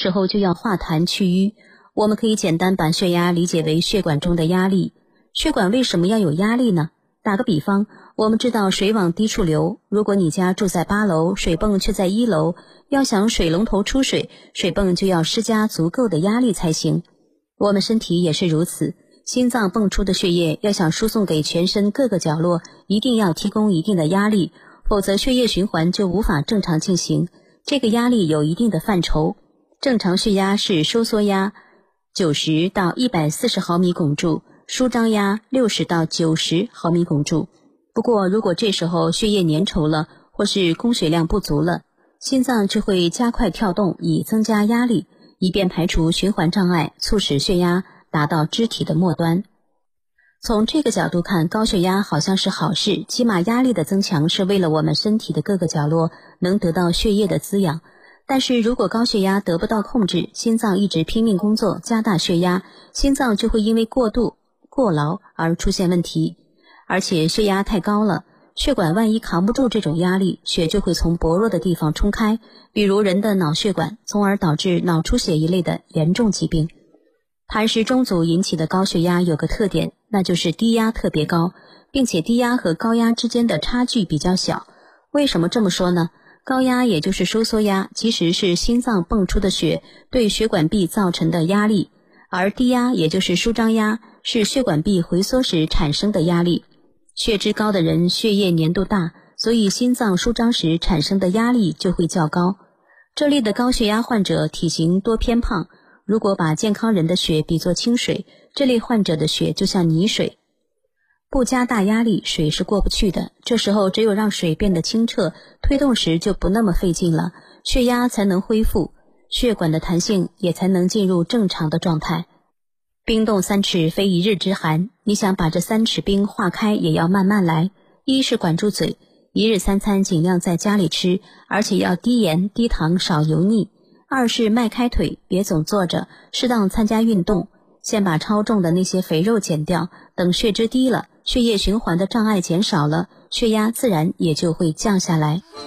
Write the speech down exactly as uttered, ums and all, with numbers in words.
时候就要化痰去瘀。我们可以简单把血压理解为血管中的压力。血管为什么要有压力呢？打个比方，我们知道水往低处流，如果你家住在八楼，水泵却在一楼，要想水龙头出水，水泵就要施加足够的压力才行。我们身体也是如此，心脏泵出的血液要想输送给全身各个角落，一定要提供一定的压力，否则血液循环就无法正常进行。这个压力有一定的范畴，正常血压是收缩压九十到一百四十毫米汞柱，舒张压六十到九十毫米汞柱。不过如果这时候血液粘稠了，或是供血量不足了，心脏就会加快跳动，以增加压力，以便排除循环障碍，促使血压达到肢体的末端。从这个角度看，高血压好像是好事，起码压力的增强是为了我们身体的各个角落能得到血液的滋养。但是如果高血压得不到控制，心脏一直拼命工作，加大血压，心脏就会因为过度过劳而出现问题。而且血压太高了，血管万一扛不住这种压力，血就会从薄弱的地方冲开，比如人的脑血管，从而导致脑出血一类的严重疾病。痰湿中阻引起的高血压有个特点，那就是低压特别高，并且低压和高压之间的差距比较小。为什么这么说呢？高压也就是收缩压，其实是心脏泵出的血对血管壁造成的压力，而低压也就是舒张压，是血管壁回缩时产生的压力。血脂高的人血液粘度大，所以心脏舒张时产生的压力就会较高。这类的高血压患者体型多偏胖，如果把健康人的血比作清水，这类患者的血就像泥水，不加大压力，水是过不去的。这时候只有让水变得清澈，推动时就不那么费劲了，血压才能恢复，血管的弹性也才能进入正常的状态。冰冻三尺非一日之寒，你想把这三尺冰化开也要慢慢来。一是管住嘴，一日三餐尽量在家里吃，而且要低盐低糖少油腻。二是迈开腿，别总坐着，适当参加运动，先把超重的那些肥肉减掉，等血脂低了，血液循环的障碍减少了，血压自然也就会降下来。